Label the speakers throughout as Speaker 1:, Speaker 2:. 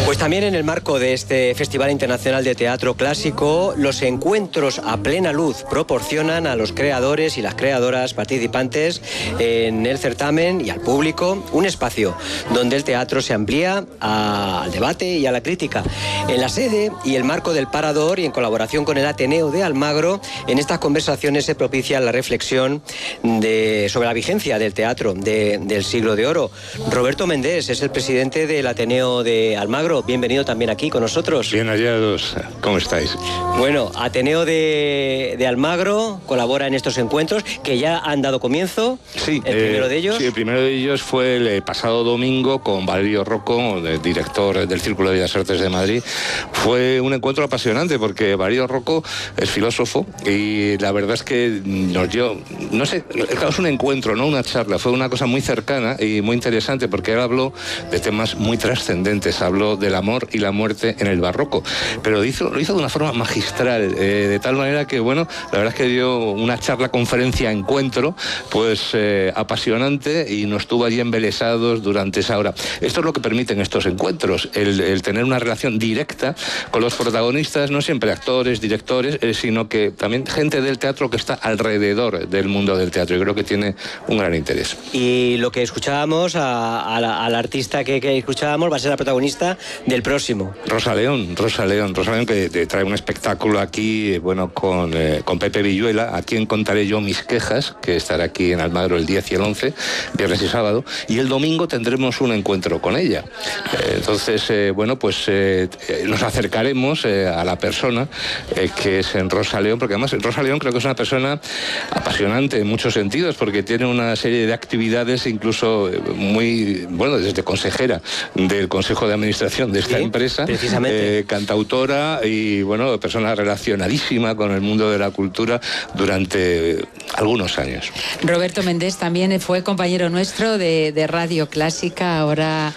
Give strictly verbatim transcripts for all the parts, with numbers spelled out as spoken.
Speaker 1: Pues también en el marco de este Festival Internacional de Teatro Clásico, los encuentros a plena luz proporcionan a los creadores y las creadoras participantes en el certamen y al público un espacio donde el teatro se amplía a, al debate y a la crítica. En la sede y el marco del Parador y en colaboración con el Ateneo de Almagro, en estas conversaciones se propicia la reflexión de, sobre la vigencia del teatro de, del siglo de oro. Roberto Méndez es el presidente del Ateneo de Almagro. Bienvenido también aquí con nosotros.
Speaker 2: Bien hallados. ¿Cómo estáis?
Speaker 1: Bueno, Ateneo de, de Almagro colabora en estos encuentros que ya han dado comienzo.
Speaker 2: Sí.
Speaker 1: El
Speaker 2: eh,
Speaker 1: primero de ellos.
Speaker 2: Sí, el primero de ellos fue el pasado domingo con Valerio Rocco, el director del Círculo de Bellas Artes de Madrid. Fue un encuentro apasionante porque Valerio Rocco es filósofo y la verdad es que nos dio, no sé, claro, es un encuentro, no una charla, fue una cosa muy cercana y muy interesante porque él habló de temas muy trascendentes, habló del amor y la muerte en el barroco, pero lo hizo, lo hizo de una forma magistral, eh, de tal manera que, bueno, la verdad es que dio una charla, conferencia, encuentro, pues eh, apasionante y nos tuvo allí embelesados durante esa hora. Esto es lo que permiten estos encuentros, el, el tener una relación directa con los protagonistas, no siempre actores, directores, eh, sino que también gente del teatro que está alrededor del mundo del teatro. Yo creo que tiene un gran interés.
Speaker 1: Y lo que escuchábamos, a, a la, al artista que, que escuchábamos va a ser la protagonista del próximo.
Speaker 2: Rosa León, Rosa León, Rosa León que te trae un espectáculo aquí, bueno, con, eh, con Pepe Villuela, a quien contaré yo mis quejas, que estará aquí en Almagro el diez y el once, viernes y sábado, y el domingo tendremos un encuentro con ella. Eh, entonces, eh, bueno, pues eh, nos acercaremos eh, a la persona eh, que es en Rosa León, porque además Rosa León creo que es una persona apasionante en muchos sentidos, porque tiene una serie de actividades, incluso muy, bueno, desde consejera del Consejo de Administración de esta
Speaker 1: sí,
Speaker 2: empresa,
Speaker 1: precisamente.
Speaker 2: Eh, cantautora y, bueno, persona relacionadísima con el mundo de la cultura durante algunos años.
Speaker 3: Roberto Méndez también fue compañero nuestro de, de Radio Clásica, ahora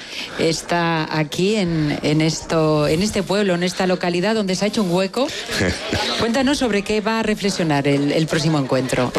Speaker 3: está aquí en, en, esto, en este pueblo, en esta localidad donde se ha hecho un hueco. Cuéntanos sobre qué va a reflexionar el, el próximo encuentro.